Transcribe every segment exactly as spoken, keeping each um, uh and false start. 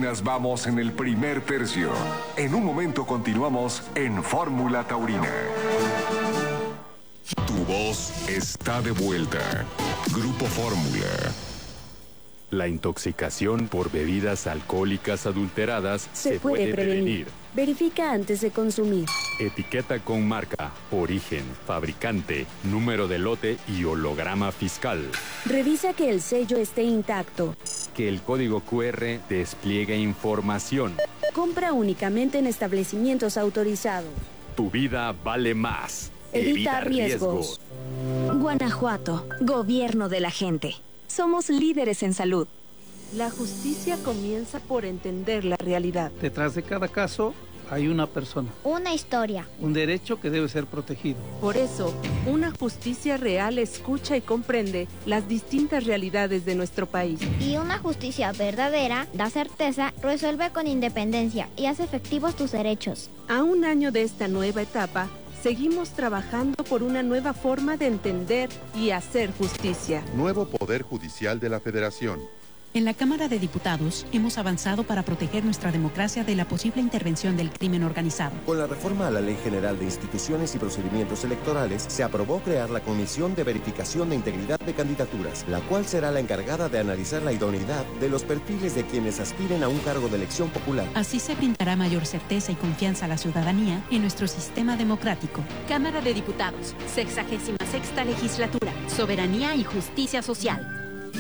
Apenas vamos en el primer tercio. En un momento continuamos en Fórmula Taurina. Tu voz está de vuelta. Grupo Fórmula. La intoxicación por bebidas alcohólicas adulteradas se, se puede, puede prevenir. prevenir. Verifica antes de consumir. Etiqueta con marca, origen, fabricante, número de lote y holograma fiscal. Revisa que el sello esté intacto. Que el código cu erre despliegue información. Compra únicamente en establecimientos autorizados. Tu vida vale más. Evita, Evita riesgos. riesgos. Guanajuato, gobierno de la gente. Somos líderes en salud. La justicia comienza por entender la realidad. Detrás de cada caso hay una persona. Una historia. Un derecho que debe ser protegido. Por eso, una justicia real escucha y comprende las distintas realidades de nuestro país. Y una justicia verdadera da certeza, resuelve con independencia y hace efectivos tus derechos. A un año de esta nueva etapa, seguimos trabajando por una nueva forma de entender y hacer justicia. Nuevo Poder Judicial de la Federación. En la Cámara de Diputados hemos avanzado para proteger nuestra democracia de la posible intervención del crimen organizado. Con la reforma a la Ley General de Instituciones y Procedimientos Electorales, se aprobó crear la Comisión de Verificación de Integridad de Candidaturas, la cual será la encargada de analizar la idoneidad de los perfiles de quienes aspiren a un cargo de elección popular. Así se brindará mayor certeza y confianza a la ciudadanía en nuestro sistema democrático. Cámara de Diputados, sexagésima sexta legislatura, soberanía y justicia social.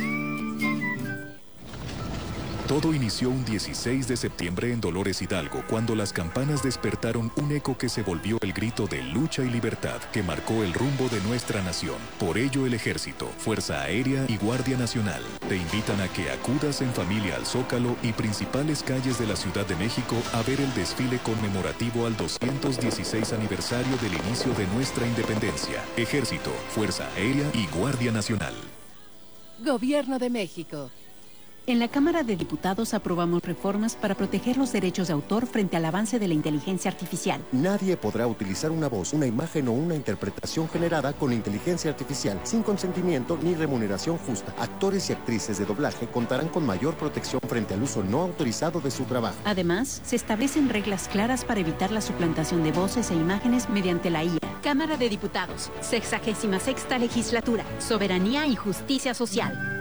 Todo inició un dieciséis de septiembre en Dolores Hidalgo, cuando las campanas despertaron un eco que se volvió el grito de lucha y libertad que marcó el rumbo de nuestra nación. Por ello, el Ejército, Fuerza Aérea y Guardia Nacional te invitan a que acudas en familia al Zócalo y principales calles de la Ciudad de México a ver el desfile conmemorativo al doscientos dieciséis aniversario del inicio de nuestra independencia. Ejército, Fuerza Aérea y Guardia Nacional. Gobierno de México. En la Cámara de Diputados aprobamos reformas para proteger los derechos de autor frente al avance de la inteligencia artificial. Nadie podrá utilizar una voz, una imagen o una interpretación generada con inteligencia artificial sin consentimiento ni remuneración justa. Actores y actrices de doblaje contarán con mayor protección frente al uso no autorizado de su trabajo. Además, se establecen reglas claras para evitar la suplantación de voces e imágenes mediante la I A. Cámara de Diputados, sexagésima sexta legislatura, soberanía y justicia social.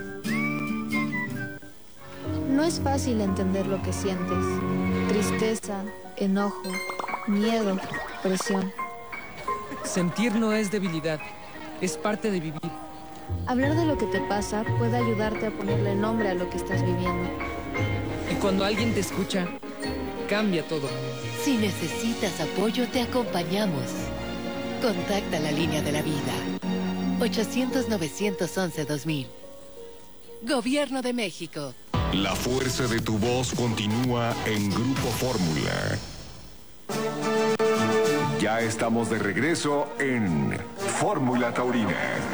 No es fácil entender lo que sientes. Tristeza, enojo, miedo, presión. Sentir no es debilidad, es parte de vivir. Hablar de lo que te pasa puede ayudarte a ponerle nombre a lo que estás viviendo. Y cuando alguien te escucha, cambia todo. Si necesitas apoyo, te acompañamos. Contacta la línea de la vida. ochocientos, novecientos once, dos mil. Gobierno de México. La fuerza de tu voz continúa en Grupo Fórmula. Ya estamos de regreso en Fórmula Taurina.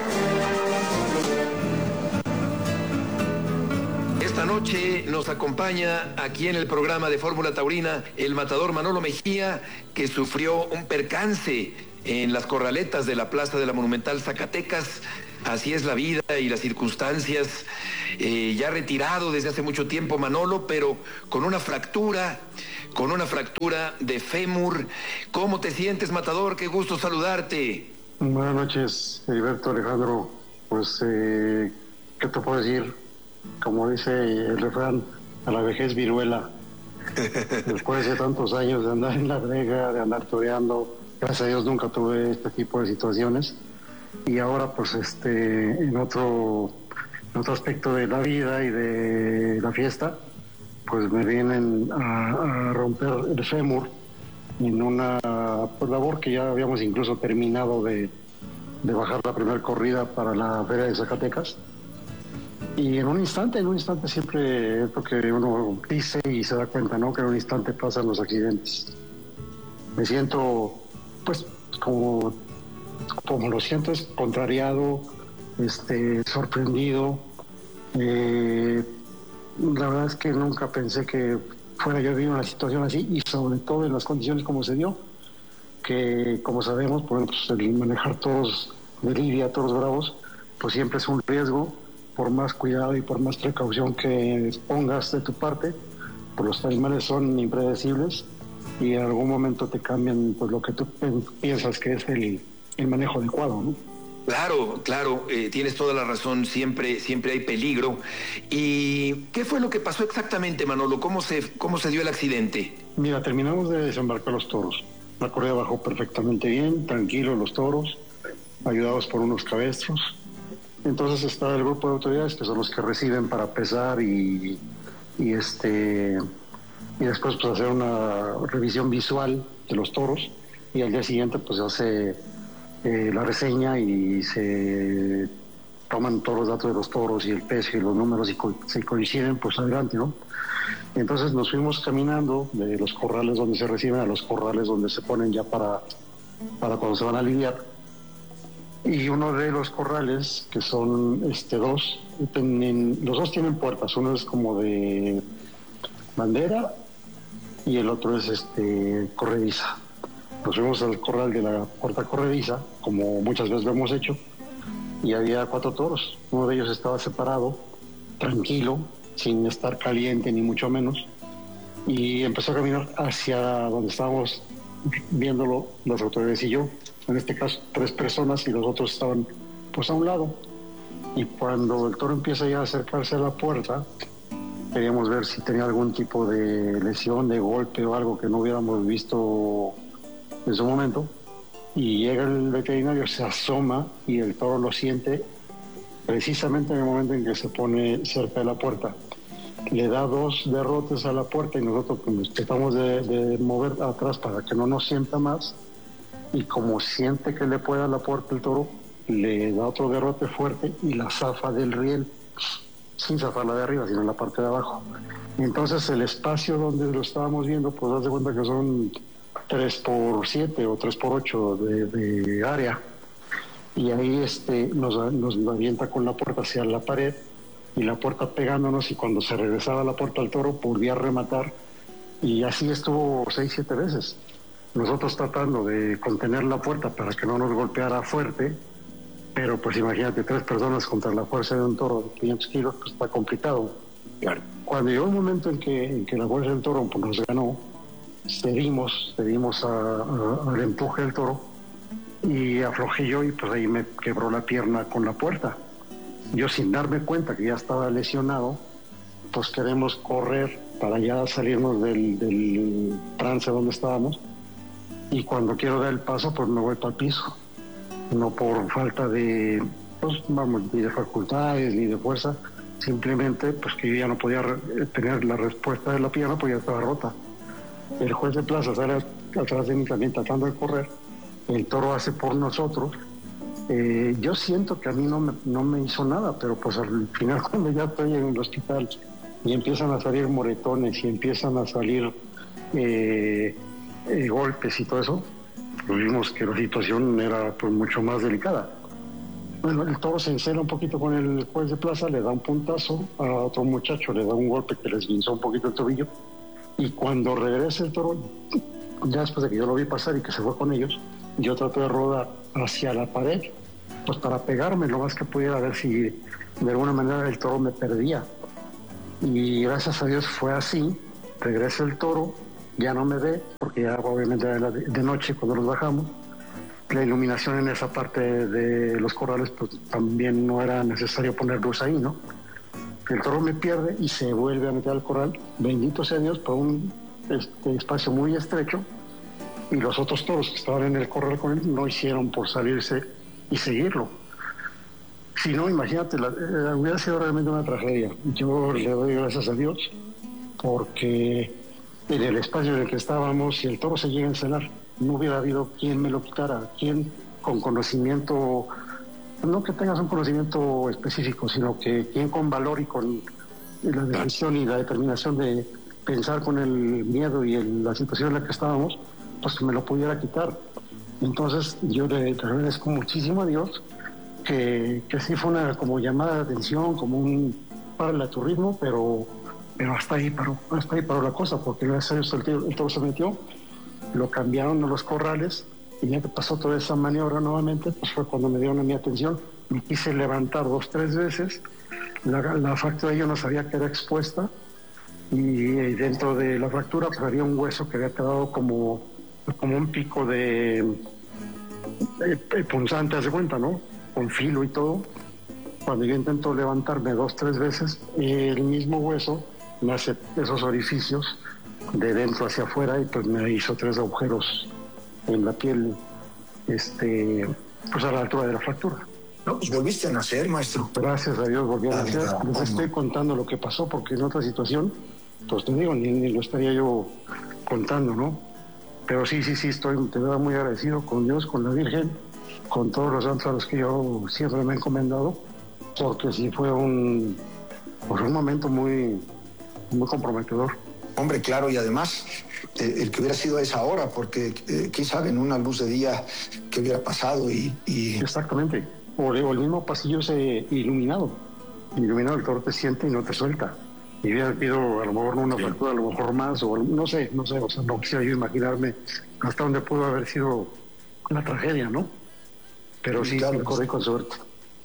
Esta noche nos acompaña aquí en el programa de Fórmula Taurina el matador Manolo Mejía, que sufrió un percance en las corraletas de la Plaza de la Monumental Zacatecas. Así es la vida y las circunstancias. Eh, ya retirado desde hace mucho tiempo Manolo, pero con una fractura, con una fractura de fémur. ¿Cómo te sientes, matador? Qué gusto saludarte. Buenas noches, Heriberto, Alejandro. Pues, eh, ¿qué te puedo decir? Como dice el refrán, a la vejez viruela. Después de tantos años de andar en la brega, de andar toreando, gracias a Dios nunca tuve este tipo de situaciones. Y ahora, pues, este, en otro, en otro aspecto de la vida y de la fiesta, pues me vienen a, a romper el fémur en una pues, labor que ya habíamos incluso terminado de, de bajar la primera corrida para la Feria de Zacatecas. Y en un instante, en un instante siempre es lo que uno dice y se da cuenta, ¿no? Que en un instante pasan los accidentes. Me siento, pues, como... como lo siento, es contrariado, este, sorprendido. Eh, la verdad es que nunca pensé que fuera yo a vivir una situación así, y sobre todo en las condiciones como se dio, que como sabemos, pues, el manejar toros de lidia, toros bravos, pues siempre es un riesgo. Por más cuidado y por más precaución que pongas de tu parte, pues los animales son impredecibles y en algún momento te cambian pues lo que tú piensas que es el, el manejo adecuado, ¿no? Claro, claro, eh, tienes toda la razón, siempre, siempre hay peligro. ¿Y qué fue lo que pasó exactamente, Manolo? ¿Cómo se, cómo se dio el accidente? Mira, terminamos de desembarcar los toros. La correa bajó perfectamente bien, tranquilos los toros, ayudados por unos cabestros. Entonces está el grupo de autoridades que son los que reciben para pesar y, y este y después pues hacer una revisión visual de los toros, y al día siguiente pues se hace eh, la reseña y se toman todos los datos de los toros y el peso y los números, y co- se coinciden pues adelante, ¿no? Entonces nos fuimos caminando de los corrales donde se reciben a los corrales donde se ponen ya para, para cuando se van a lidiar. Y uno de los corrales, que son este dos, tienen, los dos tienen puertas, uno es como de bandera y el otro es este corrediza. Nos fuimos al corral de la puerta corrediza, como muchas veces lo hemos hecho, y había cuatro toros. Uno de ellos estaba separado, tranquilo, sin estar caliente ni mucho menos, y empezó a caminar hacia donde estábamos viéndolo las autoridades y yo. En este caso tres personas y los otros estaban pues a un lado, y cuando el toro empieza ya a acercarse a la puerta queríamos ver si tenía algún tipo de lesión, de golpe o algo que no hubiéramos visto en su momento, y llega el veterinario, se asoma y el toro lo siente precisamente en el momento en que se pone cerca de la puerta. Le da dos derrotes a la puerta y nosotros pues, tratamos de, de mover atrás para que no nos sienta más, y como siente que le puede a la puerta el toro, le da otro derrote fuerte y la zafa del riel, sin zafarla de arriba, sino en la parte de abajo. Entonces el espacio donde lo estábamos viendo, pues haz de cuenta que son tres por siete o tres por ocho de, de área, y ahí este, nos, nos avienta con la puerta hacia la pared, y la puerta pegándonos, y cuando se regresaba la puerta al toro volvía a rematar, y así estuvo seis, siete veces. Nosotros tratando de contener la puerta para que no nos golpeara fuerte, pero pues imagínate, tres personas contra la fuerza de un toro de quinientos kilos, pues está complicado. Claro. Cuando llegó el momento en que, en que la fuerza del toro pues, nos ganó, cedimos, cedimos a, a, al empuje del toro, y aflojé yo, y pues ahí me quebró la pierna con la puerta. Yo, sin darme cuenta que ya estaba lesionado, pues queremos correr para ya salirnos del, del trance donde estábamos, y cuando quiero dar el paso pues me voy para el piso, no por falta de pues vamos ni de facultades ni de fuerza, simplemente pues que yo ya no podía re- tener la respuesta de la pierna, pues ya estaba rota. El juez de plaza sale atrás de mí también tratando de correr, el toro hace por nosotros. Eh, yo siento que a mí no me, no me hizo nada, pero pues al final cuando ya estoy en el hospital y empiezan a salir moretones y empiezan a salir eh, eh, golpes y todo eso, pues vimos que la situación era pues mucho más delicada. Bueno, el toro se encela un poquito con el juez de plaza, le da un puntazo a otro muchacho, le da un golpe que les guinzó un poquito el tobillo, y cuando regresa el toro, ya después de que yo lo vi pasar y que se fue con ellos, yo trato de rodar hacia la pared, pues para pegarme lo más que pudiera, a ver si de alguna manera el toro me perdía. Y gracias a Dios fue así. Regresa el toro, ya no me ve, porque ya obviamente era de noche cuando nos bajamos. La iluminación en esa parte de los corrales, pues también no era necesario poner luz ahí, ¿no? El toro me pierde y se vuelve a meter al corral, bendito sea Dios, por un este, espacio muy estrecho, y los otros toros que estaban en el corral con él no hicieron por salirse y seguirlo. Si no, imagínate, la, eh, hubiera sido realmente una tragedia. Yo le doy gracias a Dios porque en el espacio en el que estábamos, si el toro se llega a encelar, no hubiera habido quien me lo quitara, quien con conocimiento, no que tengas un conocimiento específico, sino que quien con valor y con la decisión y la determinación de pensar con el miedo y el, la situación en la que estábamos, pues que me lo pudiera quitar. Entonces yo le, le agradezco muchísimo a Dios que, que sí fue una como llamada de atención, como un párale a tu ritmo, pero, pero hasta ahí paró, hasta ahí paró la cosa, porque gracias a Dios el, tío, el toro se metió, lo cambiaron a los corrales, y ya que pasó toda esa maniobra nuevamente, pues fue cuando me dieron a mi atención. Me quise levantar dos, tres veces, la, la fractura yo no sabía que era expuesta, y dentro de la fractura pues había un hueso que había quedado como, como un pico de, de punzante, haz de cuenta, ¿no? Con filo y todo. Cuando yo intento levantarme dos, tres veces, el mismo hueso me hace esos orificios de dentro hacia afuera y pues me hizo tres agujeros en la piel, este, pues a la altura de la fractura. No, pues volviste a nacer, maestro. Gracias a Dios volví a nacer. Les estoy contando lo que pasó porque en otra situación, pues te digo, ni, ni lo estaría yo contando, ¿no? Pero sí, sí, sí, estoy de verdad muy agradecido con Dios, con la Virgen, con todos los santos a los que yo siempre me he encomendado, porque sí fue un, pues un momento muy, muy comprometedor. Hombre, claro, y además eh, el que hubiera sido a esa hora, porque eh, quién sabe, en una luz de día que hubiera pasado y... y... Exactamente, o, o el mismo pasillo se iluminado, iluminado, el toro te siente y no te suelta. Y hubiera pido a lo mejor una fractura, a lo mejor más, o no sé, no sé, o sea, no quisiera yo imaginarme hasta dónde pudo haber sido la tragedia, ¿no? Pero sí, claro, sí corrí con suerte.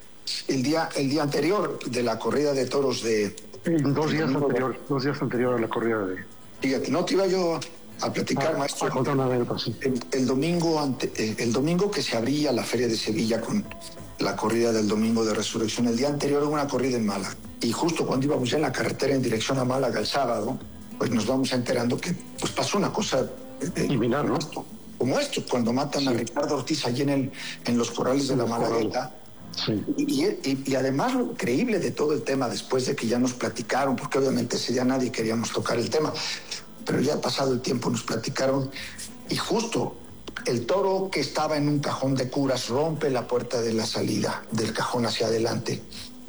El día, el día anterior de la corrida de toros de... En dos días anterior, de... dos días anterior a la corrida de... Fíjate, no te iba yo a platicar, ah, maestro. A contar una vez, sí. el, el domingo ante, el, el domingo que se abría la Feria de Sevilla con la corrida del domingo de Resurrección, el día anterior hubo una corrida en Málaga. Y justo cuando íbamos ya en la carretera en dirección a Málaga el sábado, pues nos vamos enterando que pues pasó una cosa... Eh, Similar, ¿no? Esto, como esto, cuando matan sí. a Ricardo Ortiz allí en, el, en los corrales de la Malagueta. Sí. Y, y, y además lo increíble de todo el tema, después de que ya nos platicaron, porque obviamente ese día nadie queríamos tocar el tema, pero ya pasado el tiempo nos platicaron, y justo el toro que estaba en un cajón de curas rompe la puerta de la salida del cajón hacia adelante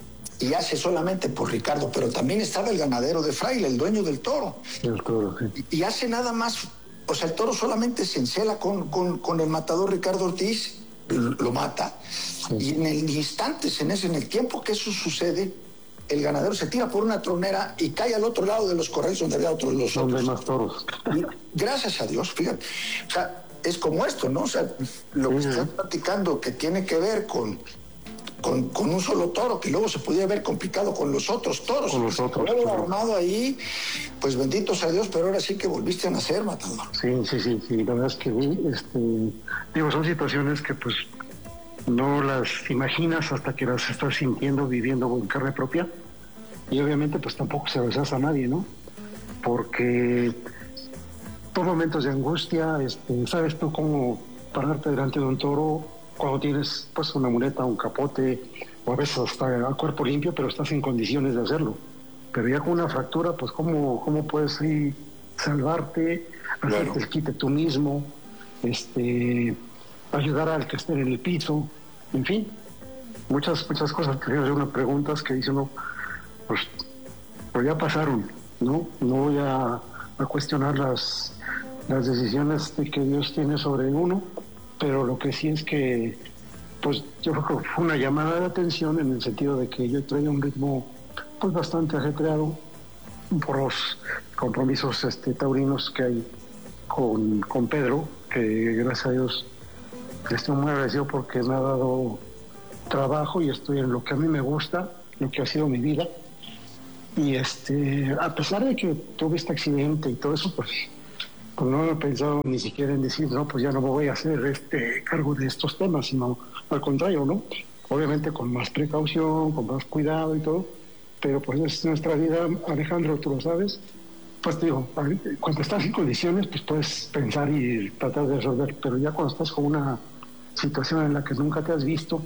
y hace solamente por Ricardo, pero también estaba el ganadero de Fraile, el dueño del toro. El toro, sí. Y, y hace nada más, o sea, el toro solamente se encela con, con, con el matador Ricardo Ortiz, lo mata, sí. Y en el instante, en ese, en el tiempo que eso sucede, el ganadero se tira por una tronera y cae al otro lado de los corrales donde había otros los donde otros. hay más toros. Y gracias a Dios, fíjate. O sea, es como esto, ¿no? O sea, lo que sí. están platicando que tiene que ver con, con, con un solo toro, que luego se podía ver complicado con los otros toros. Con los otros. Pero armado ahí, pues bendito sea Dios, pero ahora sí que volviste a nacer, matador. Sí, sí, sí, sí. La verdad es que este, digo, son situaciones que pues no las imaginas hasta que las estás sintiendo, viviendo en carne propia. Y obviamente pues tampoco se besas a nadie, ¿no? Porque por momentos de angustia, este, sabes tú cómo pararte delante de un toro cuando tienes pues una muleta, un capote, o a veces hasta a cuerpo limpio, pero estás en condiciones de hacerlo. Pero ya con una fractura, pues cómo, cómo puedes ahí salvarte, hacerte bueno. el quite tú mismo, este, ayudar al que esté en el piso, en fin, muchas, muchas cosas que son unas preguntas que dice uno, pues, pues ya pasaron, ¿no? No voy a, a cuestionar las, las decisiones de que Dios tiene sobre uno, pero lo que sí es que, pues yo creo que fue una llamada de atención en el sentido de que yo traía un ritmo pues bastante ajetreado por los compromisos este, taurinos que hay con, con Pedro, que gracias a Dios estoy muy agradecido porque me ha dado trabajo y estoy en lo que a mí me gusta, lo que ha sido mi vida. Y este, a pesar de que tuve este accidente y todo eso, pues, pues no he pensado ni siquiera en decir, no, pues ya no me voy a hacer este cargo de estos temas, sino al contrario, ¿no? Obviamente con más precaución, con más cuidado y todo, pero pues es nuestra vida, Alejandro, tú lo sabes. Pues te digo, cuando estás en condiciones, pues puedes pensar y tratar de resolver, pero ya cuando estás con una situación en la que nunca te has visto,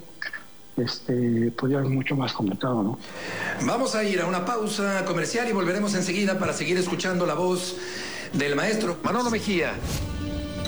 este, pues ya es mucho más complicado, ¿no? Vamos a ir a una pausa comercial y volveremos enseguida para seguir escuchando la voz del maestro Manolo Mejía.